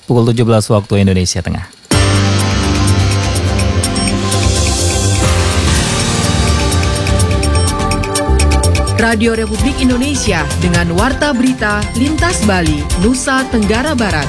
Pukul 17 waktu Indonesia Tengah. Radio Republik Indonesia dengan Warta Berita Lintas Bali, Nusa Tenggara Barat.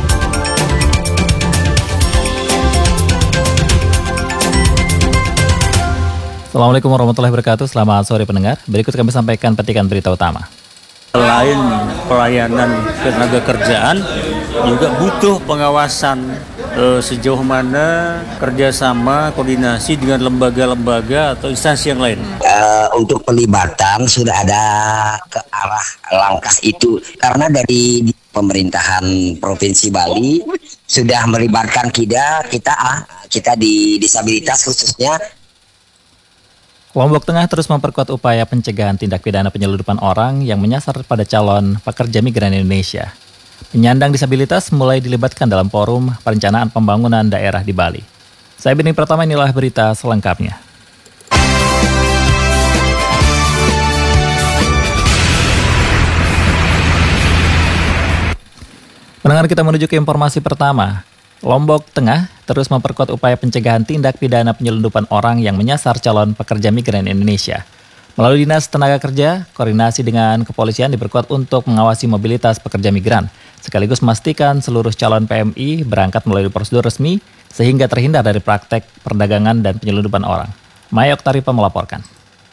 Assalamualaikum warahmatullahi wabarakatuh. Selamat sore pendengar. Berikut kami sampaikan petikan berita utama. Selain pelayanan tenaga kerjaan, juga butuh pengawasan sejauh mana kerjasama, koordinasi dengan lembaga-lembaga atau instansi yang lain. Untuk pelibatan sudah ada ke arah langkah itu, karena dari pemerintahan Provinsi Bali sudah melibatkan kita di disabilitas khususnya. Lombok Tengah terus memperkuat upaya pencegahan tindak pidana penyelundupan orang yang menyasar pada calon pekerja migran Indonesia. Penyandang disabilitas mulai dilibatkan dalam forum perencanaan pembangunan daerah di Bali. Saya Beni Pratama, inilah berita selengkapnya. Pendengar, kita menuju ke informasi pertama. Lombok Tengah terus memperkuat upaya pencegahan tindak pidana penyelundupan orang yang menyasar calon pekerja migran Indonesia. Melalui Dinas Tenaga Kerja, koordinasi dengan kepolisian diperkuat untuk mengawasi mobilitas pekerja migran, sekaligus memastikan seluruh calon PMI berangkat melalui prosedur resmi sehingga terhindar dari praktek perdagangan dan penyelundupan orang. Maya Oktaripa melaporkan.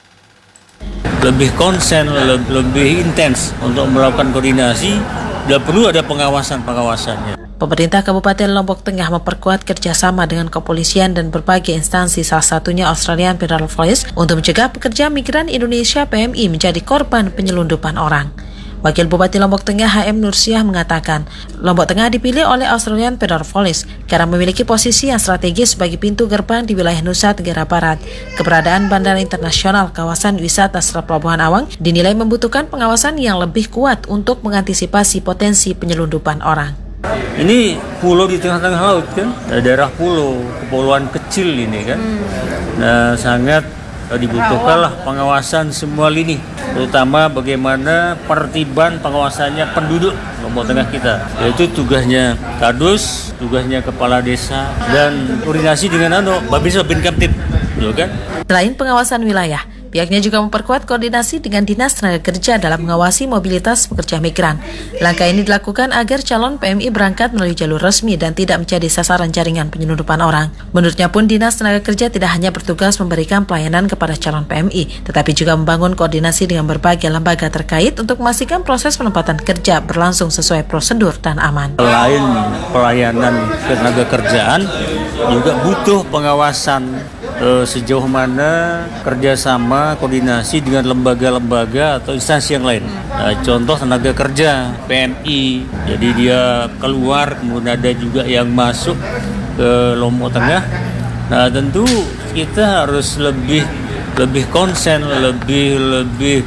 Lebih konsen, lebih intens untuk melakukan koordinasi, dan perlu ada pengawasannya. Pemerintah Kabupaten Lombok Tengah memperkuat kerjasama dengan kepolisian dan berbagai instansi, salah satunya Australian Federal Police, untuk mencegah pekerja migran Indonesia PMI menjadi korban penyelundupan orang. Wakil Bupati Lombok Tengah HM Nursiah mengatakan, Lombok Tengah dipilih oleh Australian Federal Police karena memiliki posisi yang strategis sebagai pintu gerbang di wilayah Nusa Tenggara Barat. Keberadaan Bandara Internasional kawasan wisata serta Pelabuhan Awang dinilai membutuhkan pengawasan yang lebih kuat untuk mengantisipasi potensi penyelundupan orang. Ini pulau di tengah-tengah laut kan, daerah pulau, kepulauan kecil ini kan. Nah, sangat dibutuhkanlah pengawasan semua lini, terutama bagaimana penertiban pengawasannya penduduk Lombok Tengah kita. Yaitu tugasnya Kadus, tugasnya Kepala Desa, dan koordinasi dengan Babinsa Babinkamtib, gitu kan. Selain pengawasan wilayah, pihaknya juga memperkuat koordinasi dengan Dinas Tenaga Kerja dalam mengawasi mobilitas pekerja migran. Langkah ini dilakukan agar calon PMI berangkat melalui jalur resmi dan tidak menjadi sasaran jaringan penyelundupan orang. Menurutnya pun, Dinas Tenaga Kerja tidak hanya bertugas memberikan pelayanan kepada calon PMI, tetapi juga membangun koordinasi dengan berbagai lembaga terkait untuk memastikan proses penempatan kerja berlangsung sesuai prosedur dan aman. Selain pelayanan tenaga kerjaan, juga butuh pengawasan sejauh mana kerjasama, koordinasi dengan lembaga-lembaga atau instansi yang lain. Contoh tenaga kerja, PMI, jadi dia keluar, kemudian ada juga yang masuk ke Lombok Tengah. Nah, tentu kita harus lebih konsen, lebih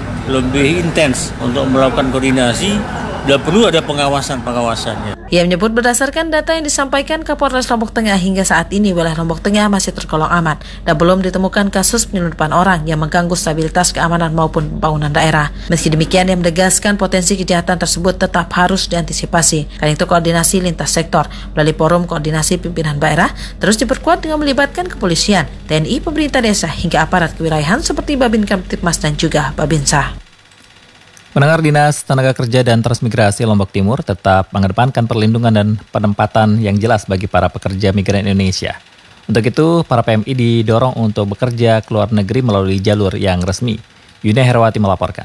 intens untuk melakukan koordinasi, dan perlu ada pengawasannya. Ia menyebut berdasarkan data yang disampaikan Kapolres Lombok Tengah hingga saat ini wilayah Lombok Tengah masih tergolong aman dan belum ditemukan kasus penyelundupan orang yang mengganggu stabilitas keamanan maupun pembangunan daerah. Meski demikian, ia menegaskan potensi kejahatan tersebut tetap harus diantisipasi. Karena itu koordinasi lintas sektor melalui forum koordinasi pimpinan daerah terus diperkuat dengan melibatkan kepolisian, TNI, pemerintah desa hingga aparat kewilayahan seperti Babinkamtibmas dan juga Babinsa. Pendengar, Dinas Tenaga Kerja dan Transmigrasi Lombok Timur tetap mengedepankan perlindungan dan penempatan yang jelas bagi para pekerja migran Indonesia. Untuk itu, para PMI didorong untuk bekerja ke luar negeri melalui jalur yang resmi. Yuna Herwati melaporkan.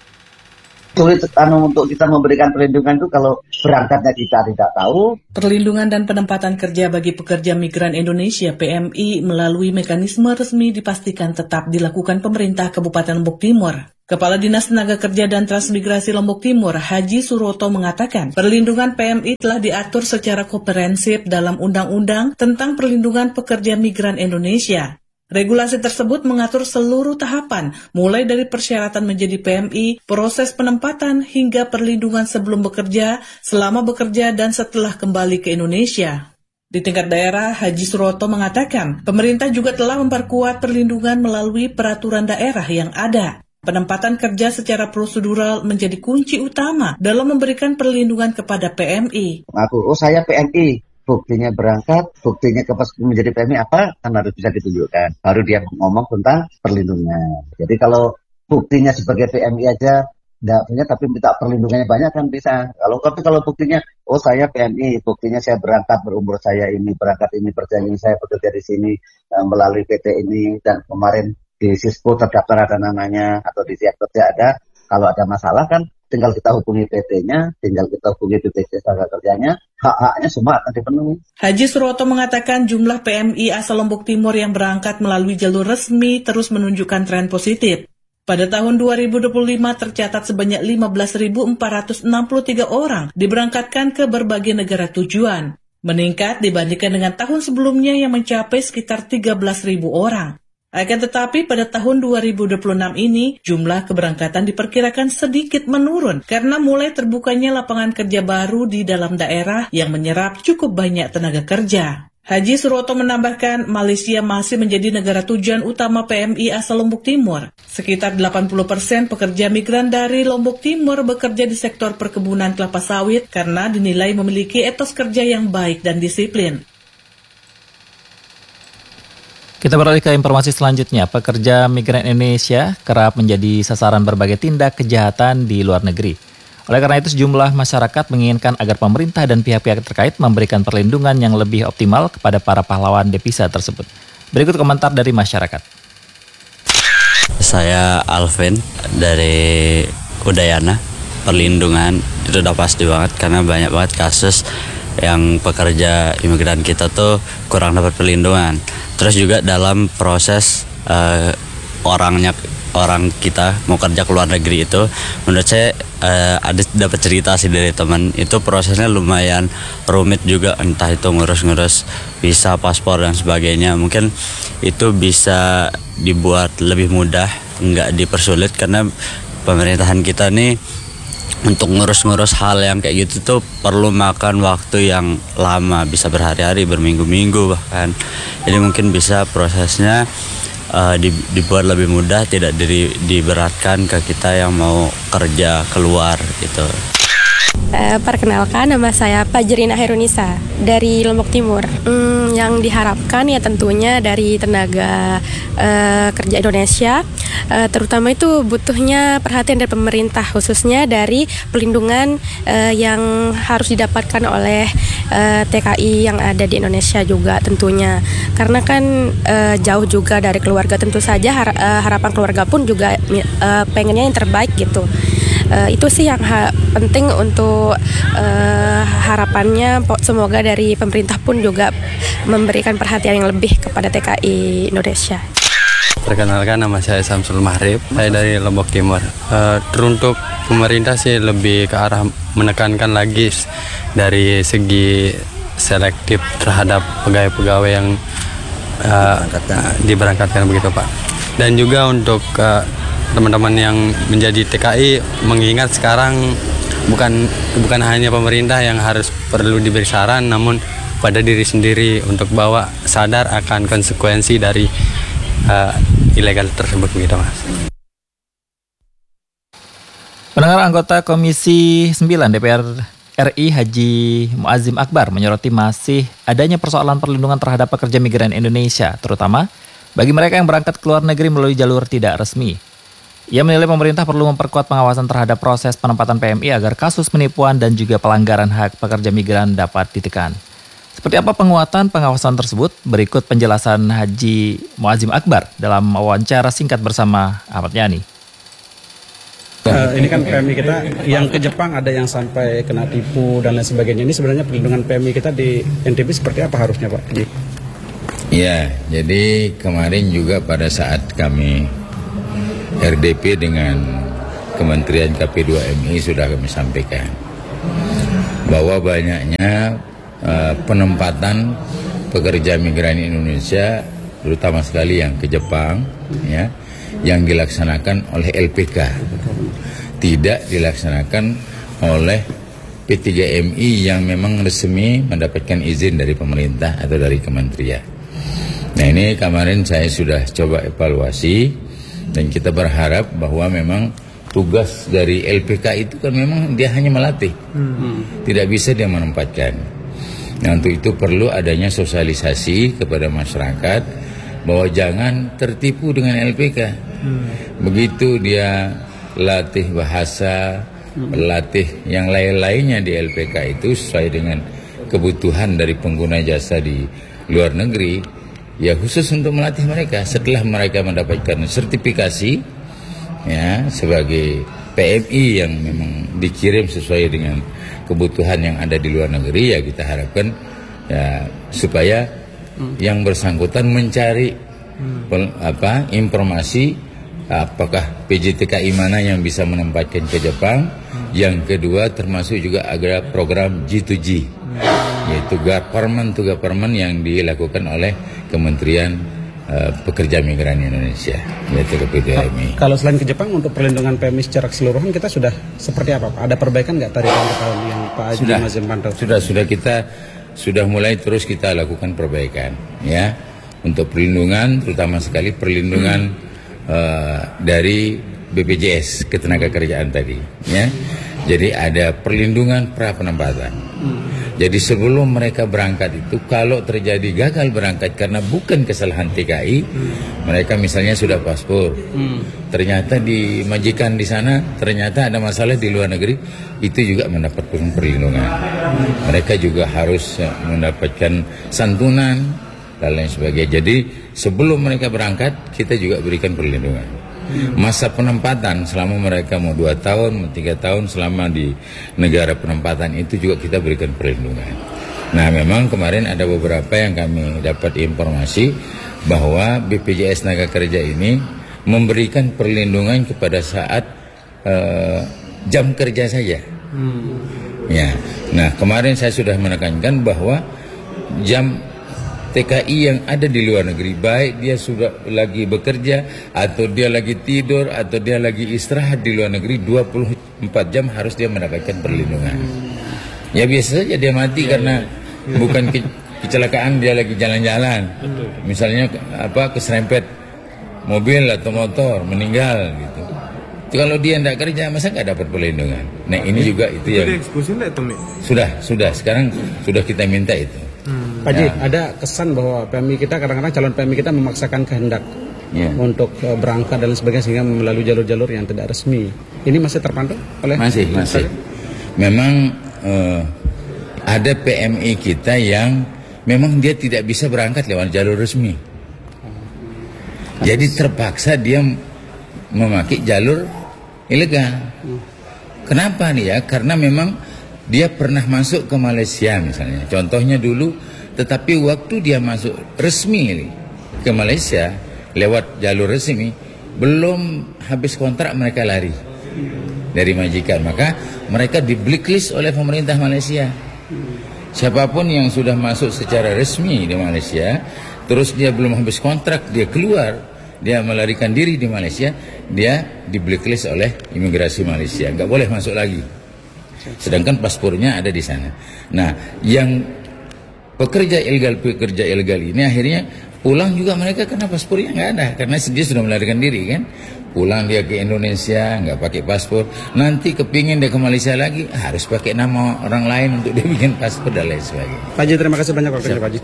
Sulit untuk kita memberikan perlindungan itu kalau berangkatnya kita tidak tahu. Perlindungan dan penempatan kerja bagi pekerja migran Indonesia PMI melalui mekanisme resmi dipastikan tetap dilakukan pemerintah Kabupaten Lombok Timur. Kepala Dinas Tenaga Kerja dan Transmigrasi Lombok Timur, Haji Suroto mengatakan, perlindungan PMI telah diatur secara komprehensif dalam Undang-Undang tentang Perlindungan Pekerja Migran Indonesia. Regulasi tersebut mengatur seluruh tahapan, mulai dari persyaratan menjadi PMI, proses penempatan, hingga perlindungan sebelum bekerja, selama bekerja, dan setelah kembali ke Indonesia. Di tingkat daerah, Haji Suroto mengatakan, pemerintah juga telah memperkuat perlindungan melalui peraturan daerah yang ada. Penempatan kerja secara prosedural menjadi kunci utama dalam memberikan perlindungan kepada PMI. Aku, saya PMI, buktinya berangkat, buktinya menjadi PMI apa, kan harus bisa ditunjukkan. Baru dia ngomong tentang perlindungan. Jadi kalau buktinya sebagai PMI aja nggak punya, tapi minta perlindungannya banyak kan bisa. Kalau buktinya, saya PMI, buktinya saya berangkat berumur saya ini, berangkat ini, perjalanan saya bekerja di sini melalui PT ini, dan kemarin di Sispo terdaftar ada namanya, atau di Siap Kerja ada. Kalau ada masalah kan tinggal kita hubungi PT-nya, tinggal kita hubungi BPJS Tenaga-Kerjanya, hak-haknya semua akan dipenuhi. Haji Suroto mengatakan jumlah PMI asal Lombok Timur yang berangkat melalui jalur resmi terus menunjukkan tren positif. Pada tahun 2025 tercatat sebanyak 15.463 orang diberangkatkan ke berbagai negara tujuan, meningkat dibandingkan dengan tahun sebelumnya yang mencapai sekitar 13.000 orang. Akan tetapi pada tahun 2026 ini, jumlah keberangkatan diperkirakan sedikit menurun karena mulai terbukanya lapangan kerja baru di dalam daerah yang menyerap cukup banyak tenaga kerja. Haji Suroto menambahkan, Malaysia masih menjadi negara tujuan utama PMI asal Lombok Timur. Sekitar 80% pekerja migran dari Lombok Timur bekerja di sektor perkebunan kelapa sawit karena dinilai memiliki etos kerja yang baik dan disiplin. Kita beralih ke informasi selanjutnya. Pekerja migran Indonesia kerap menjadi sasaran berbagai tindak kejahatan di luar negeri. Oleh karena itu, sejumlah masyarakat menginginkan agar pemerintah dan pihak-pihak terkait memberikan perlindungan yang lebih optimal kepada para pahlawan devisa tersebut. Berikut komentar dari masyarakat. Saya Alvin dari Udayana. Perlindungan itu udah pasti banget karena banyak banget kasus yang pekerja imigran kita tuh kurang dapat perlindungan. Terus juga dalam proses orang kita mau kerja ke luar negeri itu, menurut saya ada dapat cerita sih dari teman, itu prosesnya lumayan rumit juga, entah itu ngurus-ngurus visa, paspor dan sebagainya. Mungkin itu bisa dibuat lebih mudah, nggak dipersulit, karena pemerintahan kita nih untuk ngurus-ngurus hal yang kayak gitu tuh perlu makan waktu yang lama, bisa berhari-hari, berminggu-minggu bahkan. Jadi mungkin bisa prosesnya dibuat lebih mudah, tidak diberatkan ke kita yang mau kerja keluar gitu. Perkenalkan, nama saya Fajrina Herunisa dari Lombok Timur. Yang diharapkan ya tentunya dari tenaga kerja Indonesia, terutama itu butuhnya perhatian dari pemerintah, khususnya dari pelindungan yang harus didapatkan oleh TKI yang ada di Indonesia juga tentunya. Karena kan jauh juga dari keluarga, tentu saja harapan keluarga pun juga pengennya yang terbaik gitu. Itu sih yang penting untuk harapannya, semoga dari pemerintah pun juga memberikan perhatian yang lebih kepada TKI Indonesia. Perkenalkan, nama saya Samsul Mahrib, saya dari Lombok Timur. Teruntuk pemerintah sih lebih ke arah menekankan lagi dari segi selektif terhadap pegawai-pegawai yang diberangkatkan begitu Pak. Dan juga untuk teman-teman yang menjadi TKI, mengingat sekarang bukan hanya pemerintah yang harus perlu diberi saran, namun pada diri sendiri untuk bawa sadar akan konsekuensi dari ilegal tersebut begitu Mas. Pendengar, anggota Komisi 9 DPR RI Haji Muazzim Akbar menyoroti masih adanya persoalan perlindungan terhadap pekerja migran Indonesia, terutama bagi mereka yang berangkat ke luar negeri melalui jalur tidak resmi. Ia menilai pemerintah perlu memperkuat pengawasan terhadap proses penempatan PMI agar kasus penipuan dan juga pelanggaran hak pekerja migran dapat ditekan. Seperti apa penguatan pengawasan tersebut? Berikut penjelasan Haji Muazzim Akbar dalam wawancara singkat bersama Ahmad Yani. Ini kan PMI kita yang ke Jepang ada yang sampai kena tipu dan lain sebagainya. Ini sebenarnya perlindungan PMI kita di NTB seperti apa harusnya Pak? Ya, jadi kemarin juga pada saat kami RDP dengan Kementerian KP2MI sudah kami sampaikan bahwa banyaknya penempatan pekerja migran Indonesia, terutama sekali yang ke Jepang, ya, yang dilaksanakan oleh LPK, tidak dilaksanakan oleh P3MI yang memang resmi mendapatkan izin dari pemerintah atau dari kementerian. Nah, ini kemarin saya sudah coba evaluasi Dan kita berharap bahwa memang tugas dari LPK itu kan memang dia hanya melatih, tidak bisa dia menempatkan. Nah, untuk itu perlu adanya sosialisasi kepada masyarakat bahwa jangan tertipu dengan LPK. Begitu dia latih bahasa, latih yang lain-lainnya di LPK itu sesuai dengan kebutuhan dari pengguna jasa di luar negeri, ya khusus untuk melatih mereka. Setelah mereka mendapatkan sertifikasi ya sebagai PMI yang memang dikirim sesuai dengan kebutuhan yang ada di luar negeri, ya kita harapkan ya supaya yang bersangkutan mencari informasi apakah PJTKI mana yang bisa menempatkan ke Jepang. Yang kedua termasuk juga ada program G2G, yaitu government to government yang dilakukan oleh Kementerian Pekerja Migran Indonesia, yaitu KPDMI. Kalau selain ke Jepang, untuk perlindungan PMI secara keseluruhan kita sudah seperti apa, Pak? Ada perbaikan nggak dari tahun ke tahun yang Pak Haji Mazim pantau? Sudah kita sudah mulai terus kita lakukan perbaikan, ya, untuk perlindungan, terutama sekali perlindungan dari BPJS ketenagakerjaan tadi, ya. Jadi ada perlindungan pra penempatan. Jadi sebelum mereka berangkat itu, kalau terjadi gagal berangkat karena bukan kesalahan TKI, mereka misalnya sudah paspor, ternyata di majikan di sana ternyata ada masalah di luar negeri, itu juga mendapatkan perlindungan. Mereka juga harus mendapatkan santunan dan lain sebagainya. Jadi sebelum mereka berangkat, kita juga berikan perlindungan. Masa penempatan selama mereka mau 2 tahun, mau 3 tahun, selama di negara penempatan itu juga kita berikan perlindungan. Nah, memang kemarin ada beberapa yang kami dapat informasi bahwa BPJS Tenaga Kerja ini memberikan perlindungan kepada saat jam kerja saja. Ya. Nah, kemarin saya sudah menekankan bahwa jam TKI yang ada di luar negeri, baik dia sudah lagi bekerja atau dia lagi tidur atau dia lagi istirahat di luar negeri, 24 jam harus dia mendapatkan perlindungan. Ya biasa saja dia mati karena bukan kecelakaan, dia lagi jalan-jalan, misalnya keserempet mobil atau motor, meninggal gitu. Kalau dia tidak kerja, masa nggak dapat perlindungan? Nah ini juga itu yang sudah sekarang sudah kita minta itu. Pak Ji, ada kesan bahwa PMI kita kadang-kadang calon PMI kita memaksakan kehendak untuk berangkat dan sebagainya sehingga melalui jalur-jalur yang tidak resmi. Ini masih terpantau oleh? Masih. Memang ada PMI kita yang memang dia tidak bisa berangkat lewat jalur resmi. Jadi terpaksa dia memakai jalur ilegal. Kenapa nih ya? Karena memang dia pernah masuk ke Malaysia misalnya. Contohnya dulu, tetapi waktu dia masuk resmi ke Malaysia lewat jalur resmi, belum habis kontrak mereka lari dari majikan. Maka mereka di blacklist oleh pemerintah Malaysia. Siapapun yang sudah masuk secara resmi di Malaysia, terus dia belum habis kontrak, dia keluar, dia melarikan diri di Malaysia, dia di blacklist oleh imigrasi Malaysia, nggak boleh masuk lagi. Sedangkan paspornya ada di sana. Nah, yang pekerja ilegal ini akhirnya pulang juga mereka karena paspornya nggak ada, karena dia sudah melarikan diri kan. Pulang dia ke Indonesia nggak pakai paspor, nanti kepingin dia ke Malaysia lagi harus pakai nama orang lain untuk dia bikin paspor dan lain sebagainya. Pak Ji, terima kasih banyak waktunya Pak Ji.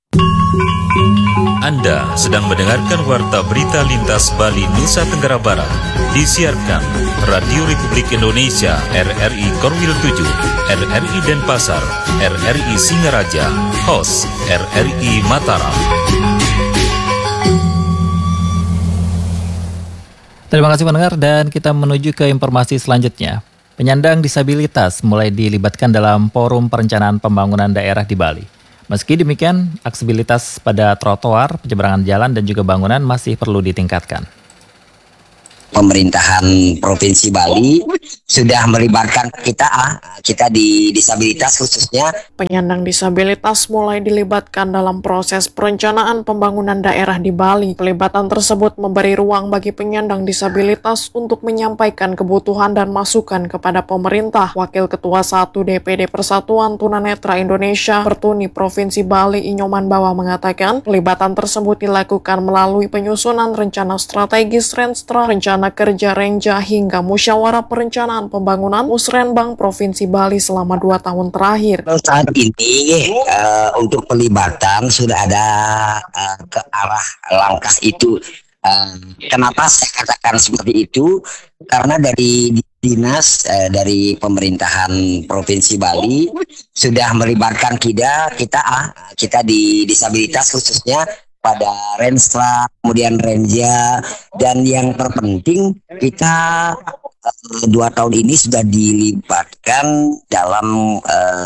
Anda sedang mendengarkan Warta Berita Lintas Bali Nusa Tenggara Barat, disiarkan Radio Republik Indonesia RRI Korwil 7, RRI Denpasar, RRI Singaraja, host RRI Mataram. Terima kasih pendengar, dan kita menuju ke informasi selanjutnya. Penyandang disabilitas mulai dilibatkan dalam forum perencanaan pembangunan daerah di Bali. Meski demikian, aksesibilitas pada trotoar, penyeberangan jalan dan juga bangunan masih perlu ditingkatkan. pemerintahan Provinsi Bali sudah melibatkan kita di disabilitas khususnya. Penyandang disabilitas mulai dilibatkan dalam proses perencanaan pembangunan daerah di Bali. Pelibatan tersebut memberi ruang bagi penyandang disabilitas untuk menyampaikan kebutuhan dan masukan kepada pemerintah. Wakil Ketua 1 DPD Persatuan Tunanetra Indonesia Pertuni Provinsi Bali Inyoman Bawa mengatakan, pelibatan tersebut dilakukan melalui penyusunan rencana strategis Renstra, rencana kerja Renja hingga musyawarah perencanaan pembangunan Musrenbang Provinsi Bali selama 2 tahun terakhir. Saat ini untuk pelibatan sudah ada ke arah langkah itu. Kenapa saya katakan seperti itu? Karena dari dinas dari pemerintahan Provinsi Bali sudah melibatkan kita di disabilitas khususnya pada Renstra, kemudian Renja, dan yang terpenting kita 2 tahun ini sudah dilibatkan dalam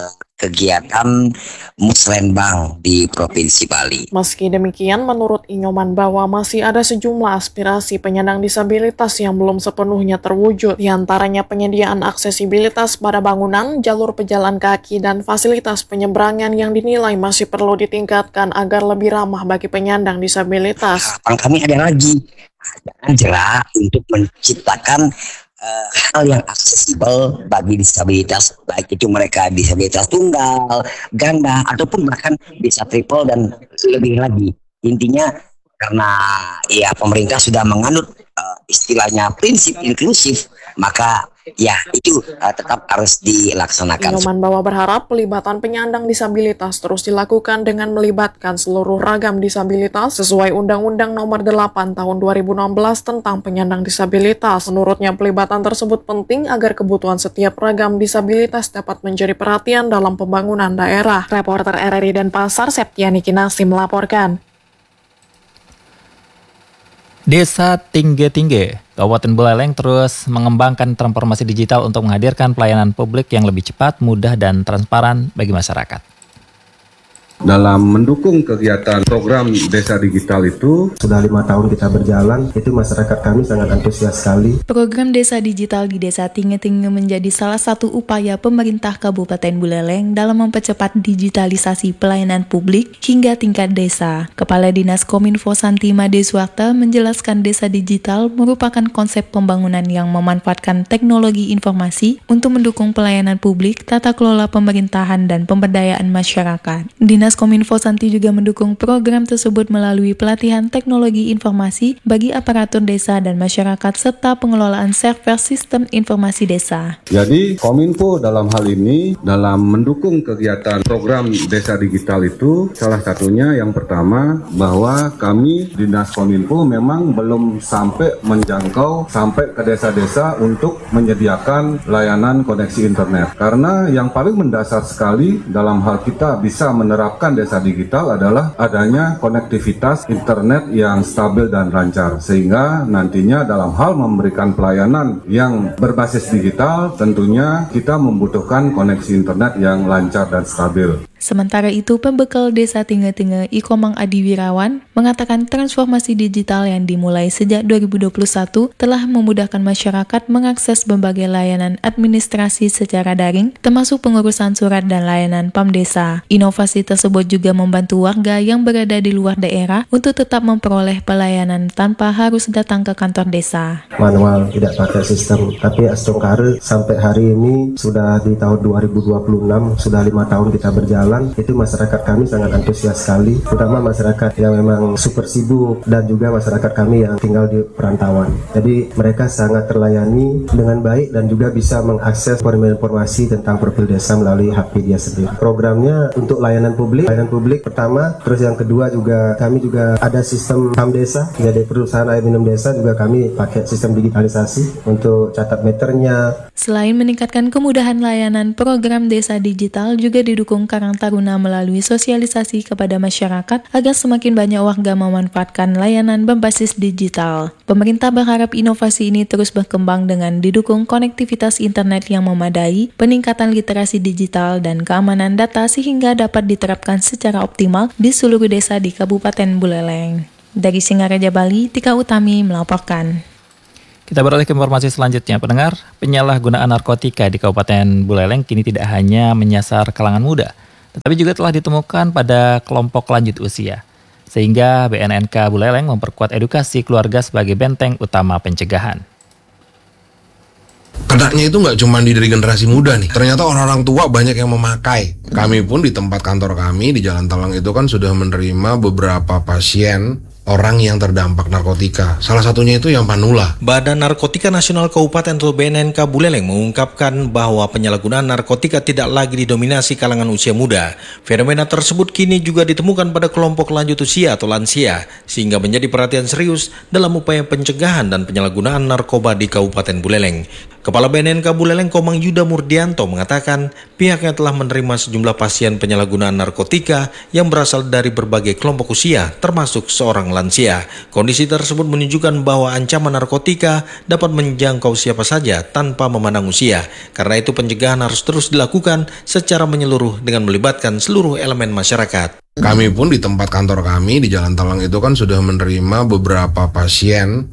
kegiatan Musrenbang di Provinsi Bali. Meski demikian, menurut Inyoman Bawa masih ada sejumlah aspirasi penyandang disabilitas yang belum sepenuhnya terwujud. Di antaranya penyediaan aksesibilitas pada bangunan, jalur pejalan kaki, dan fasilitas penyeberangan yang dinilai masih perlu ditingkatkan agar lebih ramah bagi penyandang disabilitas. Harapan kami ada lagi, adalah untuk menciptakan hal yang aksesibel bagi disabilitas, baik itu mereka disabilitas tunggal, ganda, ataupun bahkan bisa triple dan lebih lagi. Intinya karena ya pemerintah sudah menganut istilahnya prinsip inklusif, maka ya itu tetap harus dilaksanakan. Inyoman Bawa berharap pelibatan penyandang disabilitas terus dilakukan dengan melibatkan seluruh ragam disabilitas sesuai Undang-Undang Nomor 8 Tahun 2016 tentang penyandang disabilitas. Menurutnya pelibatan tersebut penting agar kebutuhan setiap ragam disabilitas dapat menjadi perhatian dalam pembangunan daerah. Reporter RRI Denpasar Septiani Kinasi melaporkan. Desa Tingge-Tingge, Kabupaten Buleleng terus mengembangkan transformasi digital untuk menghadirkan pelayanan publik yang lebih cepat, mudah, dan transparan bagi masyarakat. Dalam mendukung kegiatan program Desa Digital itu, sudah 5 tahun kita berjalan, itu masyarakat kami sangat antusias sekali. Program Desa Digital di Desa Tingge-Tingge menjadi salah satu upaya pemerintah Kabupaten Buleleng dalam mempercepat digitalisasi pelayanan publik hingga tingkat desa. Kepala Dinas Kominfo Santi Madeswarta menjelaskan Desa Digital merupakan konsep pembangunan yang memanfaatkan teknologi informasi untuk mendukung pelayanan publik, tata kelola pemerintahan, dan pemberdayaan masyarakat. Dinas Kominfo Santi juga mendukung program tersebut melalui pelatihan teknologi informasi bagi aparatur desa dan masyarakat serta pengelolaan server sistem informasi desa. Jadi Kominfo dalam hal ini dalam mendukung kegiatan program Desa Digital itu salah satunya yang pertama bahwa kami Dinas Kominfo memang belum sampai menjangkau sampai ke desa-desa untuk menyediakan layanan koneksi internet. Karena yang paling mendasar sekali dalam hal kita bisa menerapkan Desa Digital adalah adanya konektivitas internet yang stabil dan lancar, sehingga nantinya dalam hal memberikan pelayanan yang berbasis digital tentunya kita membutuhkan koneksi internet yang lancar dan stabil. Sementara itu, pembekal Desa Tingge-Tingge Ikomang Adi Wirawan mengatakan transformasi digital yang dimulai sejak 2021 telah memudahkan masyarakat mengakses berbagai layanan administrasi secara daring, termasuk pengurusan surat dan layanan PAM Desa. Inovasi tersebut juga membantu warga yang berada di luar daerah untuk tetap memperoleh pelayanan tanpa harus datang ke kantor desa. Manual, tidak pakai sistem, tapi Astongkare sampai hari ini sudah di tahun 2026, sudah 5 tahun kita berjalan. Itu masyarakat kami sangat antusias sekali, terutama masyarakat yang memang super sibuk dan juga masyarakat kami yang tinggal di perantauan. Jadi mereka sangat terlayani dengan baik dan juga bisa mengakses informasi tentang profil desa melalui HP dia sendiri. Programnya untuk layanan publik pertama, terus yang kedua juga kami juga ada sistem PAM Desa, jadi perusahaan air minum desa juga kami pakai sistem digitalisasi untuk catat meternya. Selain meningkatkan kemudahan layanan, program Desa Digital juga didukung Karang Taruna melalui sosialisasi kepada masyarakat agar semakin banyak warga memanfaatkan layanan berbasis digital. Pemerintah berharap inovasi ini terus berkembang dengan didukung konektivitas internet yang memadai, peningkatan literasi digital, dan keamanan data sehingga dapat diterapkan secara optimal di seluruh desa di Kabupaten Buleleng. Dari Singaraja, Bali, Tika Utami melaporkan. Kita beralih ke informasi selanjutnya, pendengar. Penyalahgunaan narkotika di Kabupaten Buleleng kini tidak hanya menyasar kalangan muda, tetapi juga telah ditemukan pada kelompok lanjut usia. Sehingga BNNK Buleleng memperkuat edukasi keluarga sebagai benteng utama pencegahan. Kenaknya itu nggak cuma dari generasi muda nih, ternyata orang-orang tua banyak yang memakai. Kami pun di tempat kantor kami di Jalan Talang itu kan sudah menerima beberapa pasien orang yang terdampak narkotika. Salah satunya itu yang Panula. Badan Narkotika Nasional Kabupaten atau BNNK Buleleng mengungkapkan bahwa penyalahgunaan narkotika tidak lagi didominasi kalangan usia muda. Fenomena tersebut kini juga ditemukan pada kelompok lanjut usia atau lansia, sehingga menjadi perhatian serius dalam upaya pencegahan dan penyalahgunaan narkoba di Kabupaten Buleleng. Kepala BNNK Buleleng Komang Yuda Murdianto mengatakan pihaknya telah menerima sejumlah pasien penyalahgunaan narkotika yang berasal dari berbagai kelompok usia, termasuk seorang lansia. Kondisi tersebut menunjukkan bahwa ancaman narkotika dapat menjangkau siapa saja tanpa memandang usia. Karena itu pencegahan harus terus dilakukan secara menyeluruh dengan melibatkan seluruh elemen masyarakat. Kami pun di tempat kantor kami di Jalan Talang itu kan sudah menerima beberapa pasien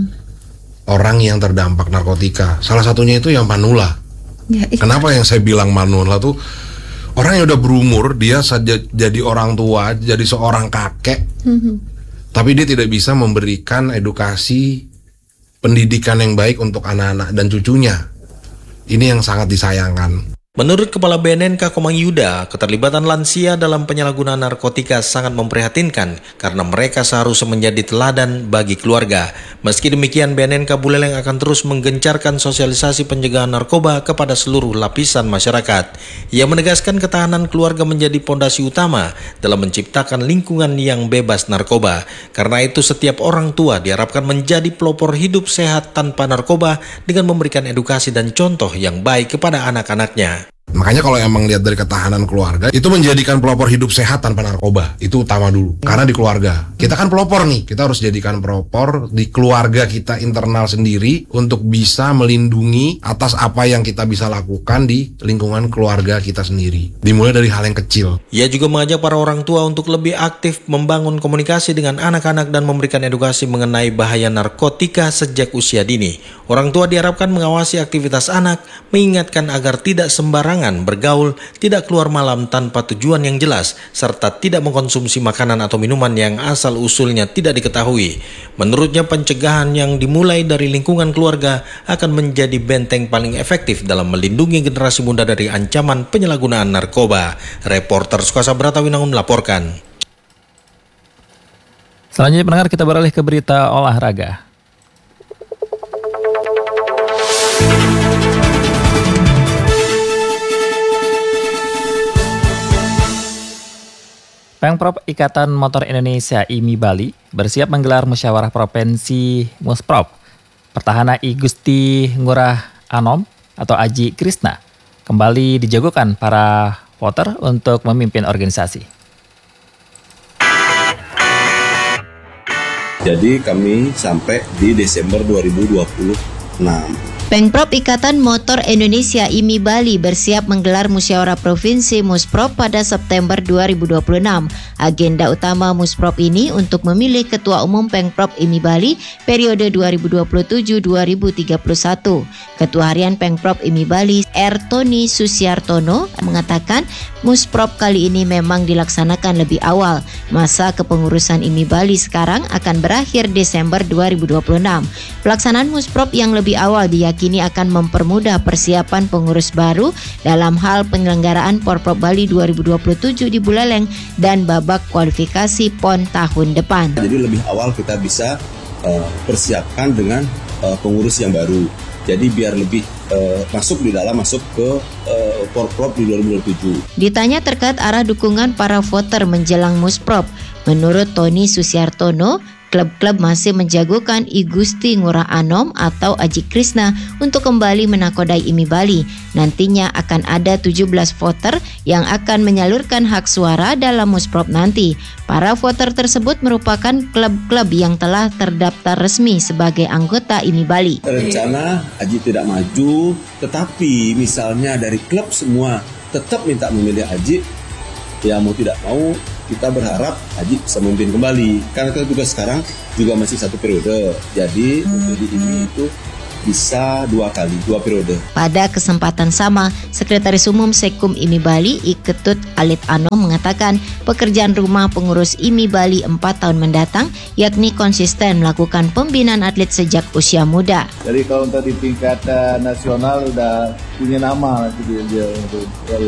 orang yang terdampak narkotika. Salah satunya itu yang Panula. Kenapa yang saya bilang Panula tuh orang yang udah berumur, dia saja jadi orang tua, jadi seorang kakek, tapi dia tidak bisa memberikan edukasi pendidikan yang baik untuk anak-anak dan cucunya. Ini yang sangat disayangkan. Menurut Kepala BNNK Komang Yuda, keterlibatan lansia dalam penyalahgunaan narkotika sangat memprihatinkan karena mereka seharusnya menjadi teladan bagi keluarga. Meski demikian, BNNK Buleleng akan terus menggencarkan sosialisasi pencegahan narkoba kepada seluruh lapisan masyarakat. Ia menegaskan ketahanan keluarga menjadi pondasi utama dalam menciptakan lingkungan yang bebas narkoba. Karena itu setiap orang tua diharapkan menjadi pelopor hidup sehat tanpa narkoba dengan memberikan edukasi dan contoh yang baik kepada anak-anaknya. Makanya kalau emang lihat dari ketahanan keluarga, itu menjadikan pelopor hidup sehat tanpa narkoba. Itu utama dulu. Karena di keluarga, kita kan pelopor nih. Kita harus jadikan pelopor di keluarga kita internal sendiri untuk bisa melindungi atas apa yang kita bisa lakukan di lingkungan keluarga kita sendiri. Dimulai dari hal yang kecil. Ia juga mengajak para orang tua untuk lebih aktif membangun komunikasi dengan anak-anak dan memberikan edukasi mengenai bahaya narkotika sejak usia dini. Orang tua diharapkan mengawasi aktivitas anak, mengingatkan agar tidak sembarangan bergaul, tidak keluar malam tanpa tujuan yang jelas, serta tidak mengkonsumsi makanan atau minuman yang asal-usulnya tidak diketahui. Menurutnya, pencegahan yang dimulai dari lingkungan keluarga akan menjadi benteng paling efektif dalam melindungi generasi muda dari ancaman penyalahgunaan narkoba. Reporter Sukasa Bratawinangun melaporkan. Selanjutnya pendengar, kita beralih ke berita olahraga. Pemprov Ikatan Motor Indonesia IMI Bali bersiap menggelar musyawarah provinsi Musprov. Pertahanan I Gusti Ngurah Anom atau Aji Krisna kembali dijagokan para voter untuk memimpin organisasi. Jadi kami sampai di Desember 2026. Pemprov Ikatan Motor Indonesia IMI Bali bersiap menggelar musyawarah provinsi Musprov pada September 2026. Agenda utama Musprov ini untuk memilih Ketua Umum Pemprov IMI Bali periode 2027-2031. Ketua Harian Pemprov IMI Bali R. Tony Susiartono mengatakan Musprov kali ini memang dilaksanakan lebih awal. Masa kepengurusan IMI Bali sekarang akan berakhir Desember 2026. Pelaksanaan Musprov yang lebih awal diyakini akan mempermudah persiapan pengurus baru dalam hal penyelenggaraan Porprov Bali 2027 di Buleleng dan babak kualifikasi PON tahun depan. Jadi lebih awal kita bisa persiapkan dengan pengurus yang baru. Jadi biar lebih masuk ke Porprov di 2027. Ditanya terkait arah dukungan para voter menjelang Musprov, menurut Tony Susiartono, klub-klub masih menjagokan I Gusti Ngurah Anom atau Aji Krisna untuk kembali menakodai IMI Bali. Nantinya akan ada 17 voter yang akan menyalurkan hak suara dalam Musprov nanti. Para voter tersebut merupakan klub-klub yang telah terdaftar resmi sebagai anggota IMI Bali. Rencana Aji tidak maju, tetapi misalnya dari klub semua tetap minta memilih Aji, ya mau tidak mau kita berharap Haji bisa memimpin kembali. Karena kita tugas sekarang juga masih 1 periode. Jadi untuk di IMI itu bisa 2 periode. Pada kesempatan sama, Sekretaris Umum Sekum IMI Bali, Iketut Alit Anom mengatakan pekerjaan rumah pengurus IMI Bali 4 tahun mendatang, yakni konsisten melakukan pembinaan atlet sejak usia muda. Jadi kalau untuk di tingkat nasional udah punya nama dia untuk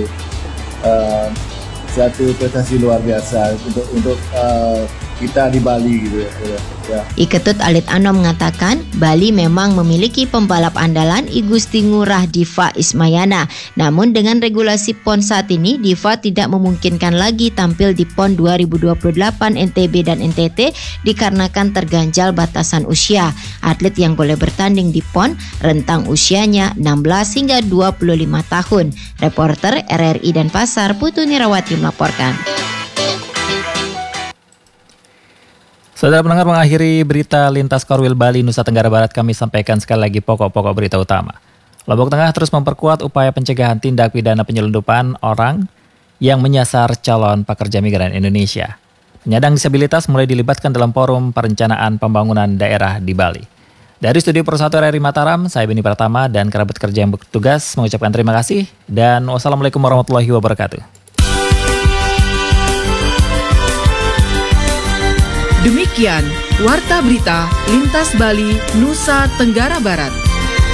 satu prestasi luar biasa untuk kita di Bali gitu ya. Iketut Alit Anom mengatakan Bali memang memiliki pembalap andalan I Gusti Ngurah Diva Ismayana. Namun dengan regulasi PON saat ini, Diva tidak memungkinkan lagi tampil di PON 2028 NTB dan NTT dikarenakan terganjal batasan usia. Atlet yang boleh bertanding di PON rentang usianya 16 hingga 25 tahun. Reporter RRI Denpasar Putu Nirawati melaporkan. Saudara pendengar, mengakhiri berita lintas Korwil Bali Nusa Tenggara Barat, kami sampaikan sekali lagi pokok-pokok berita utama. Lombok Tengah terus memperkuat upaya pencegahan tindak pidana penyelundupan orang yang menyasar calon pekerja migran Indonesia. Penyandang disabilitas mulai dilibatkan dalam forum perencanaan pembangunan daerah di Bali. Dari Studio Persatu RRI Mataram, saya Beni Pratama dan kerabat kerja yang bertugas mengucapkan terima kasih dan wassalamualaikum warahmatullahi wabarakatuh. Demikian Warta Berita Lintas Bali Nusa Tenggara Barat.